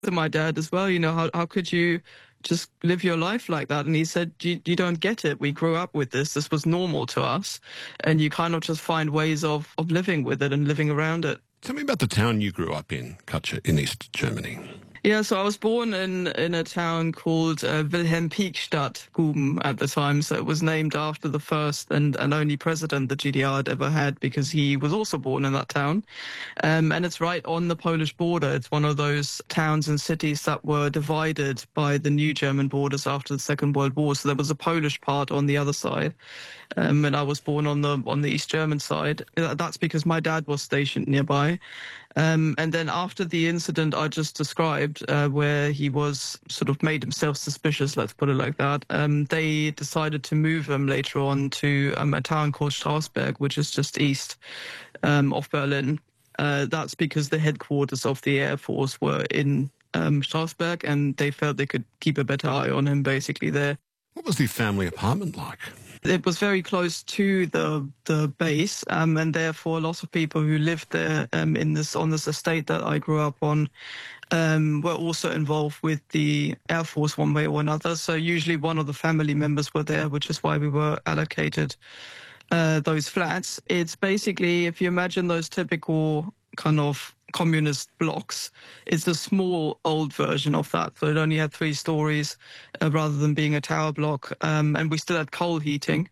to my dad as well, how could you just live your life like that? And he said, you don't get it. We grew up with this. This was normal to us. And you kind of just find ways of living with it and living around it. Tell me about the town you grew up in, Katja, in East Germany. Yeah, so I was born in a town called Wilhelm-Pieck-Stadt, Guben at the time. So it was named after the first and only president the GDR had ever had, because he was also born in that town. And it's right on the Polish border. It's one of those towns and cities that were divided by the new German borders after the Second World War. So there was a Polish part on the other side. And I was born on the East German side. That's because my dad was stationed nearby. And then after the incident I just described, where he was sort of made himself suspicious, let's put it like that, they decided to move him later on to a town called Strausberg, which is just east of Berlin. That's because the headquarters of the Air Force were in Strausberg, and they felt they could keep a better eye on him basically there. What was the family apartment like? It was very close to the base, and therefore lots of people who lived there on this estate that I grew up on were also involved with the Air Force one way or another. So usually one of the family members were there, which is why we were allocated those flats. It's basically, if you imagine those typical kind of communist blocks, it's a small old version of that. So it only had 3 stories rather than being a tower block. And we still had coal heating,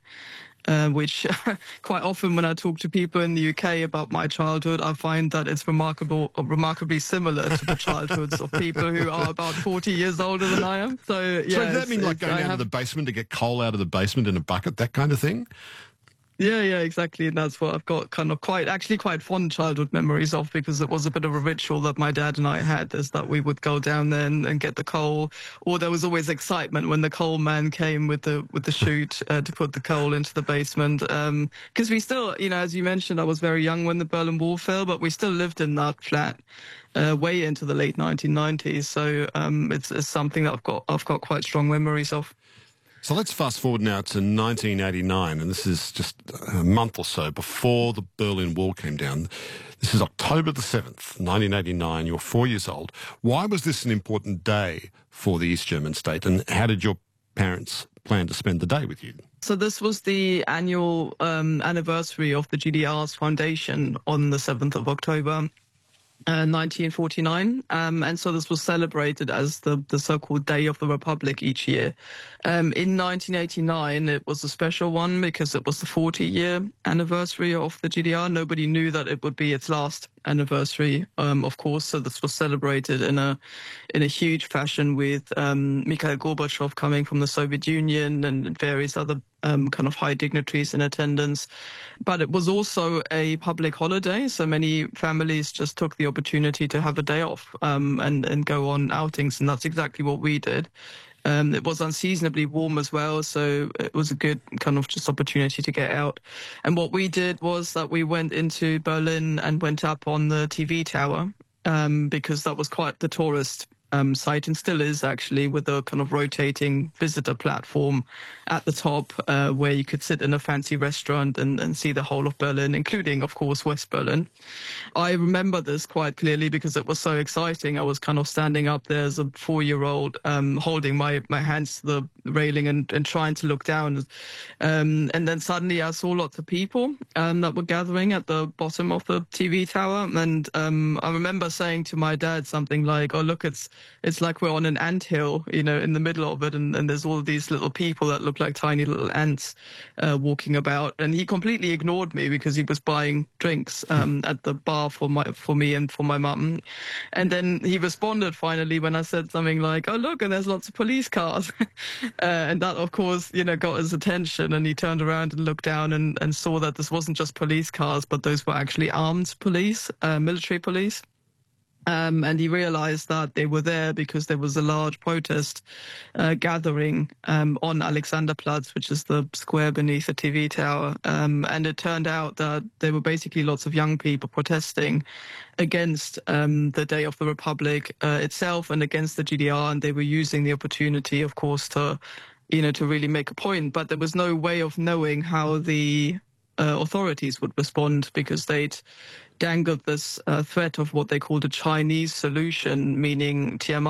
which quite often when I talk to people in the UK about my childhood, I find that it's remarkably similar to the childhoods of people who are about 40 years older than I am. So, yeah. So does that mean like going out of the basement to get coal out of the basement in a bucket, that kind of thing? Yeah, exactly. And that's what I've got kind of quite fond childhood memories of, because it was a bit of a ritual that my dad and I had, is that we would go down there and get the coal, or there was always excitement when the coal man came with the chute to put the coal into the basement. Because we still, as you mentioned, I was very young when the Berlin Wall fell, but we still lived in that flat way into the late 1990s. So it's something that I've got quite strong memories of. So let's fast forward now to 1989, and this is just a month or so before the Berlin Wall came down. This is October the 7th, 1989. You're 4 years old. Why was this an important day for the East German state, and how did your parents plan to spend the day with you? So this was the annual anniversary of the GDR's foundation on the 7th of October. 1949, and so this was celebrated as the so-called Day of the Republic each year. In 1989, it was a special one because it was the 40-year anniversary of the GDR. Nobody knew that it would be its last anniversary, of course. So this was celebrated in a huge fashion with Mikhail Gorbachev coming from the Soviet Union and various other kind of high dignitaries in attendance. But it was also a public holiday, so many families just took the opportunity to have a day off and go on outings, and that's exactly what we did. It was unseasonably warm as well, so it was a good kind of just opportunity to get out. And what we did was that we went into Berlin and went up on the TV tower, because that was quite the tourist site, and still is actually, with a kind of rotating visitor platform at the top, where you could sit in a fancy restaurant and see the whole of Berlin, including, of course, West Berlin. I remember this quite clearly because it was so exciting. I was kind of standing up there as a 4-year-old, holding my hands to the railing and trying to look down. And then suddenly I saw lots of people that were gathering at the bottom of the TV tower. And I remember saying to my dad something like, "Oh, look, it's like we're on an anthill, in the middle of it, and there's all these little people that look like tiny little ants walking about." And he completely ignored me because he was buying drinks at the bar for me and for my mum. And then he responded finally when I said something like, "Oh, look, and there's lots of police cars." And that, of course, got his attention, and he turned around and looked down and saw that this wasn't just police cars, but those were actually armed police, military police. And he realized that they were there because there was a large protest gathering on Alexanderplatz, which is the square beneath the TV tower. And it turned out that there were basically lots of young people protesting against the Day of the Republic itself and against the GDR. And they were using the opportunity, of course, to really make a point. But there was no way of knowing how the authorities would respond, because they'd dangled this threat of what they called a Chinese solution, meaning Tiamat